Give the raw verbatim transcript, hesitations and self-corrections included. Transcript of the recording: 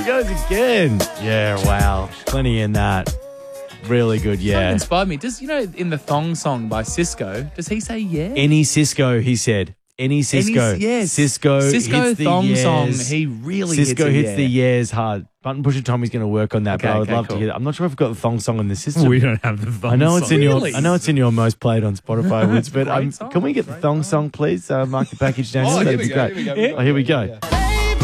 goes again. Yeah, wow. Plenty in that. Really good, Kind of yeah. inspired me. Does, you know, in the Thong song by Cisco, does he say yeah? Any Cisco, he said. Any Cisco. Any, yes. Cisco, Cisco hits the Thong yeahs. song, he really Cisco hits, hits a yeah. the years hard. Button Pusher Tommy's going to work on that, Okay, but I would okay, love cool. to hear that. I'm not sure if I've got the thong song in the system. We don't have the thong I know it's song. in your. Really? I know it's in your most played on Spotify, Woods. But Great um, song, can we get the great thong song. song, please? Uh, mark the package down. Oh, here. here That'd we be go, great. here we go, here we Oh, here we go, go. yeah.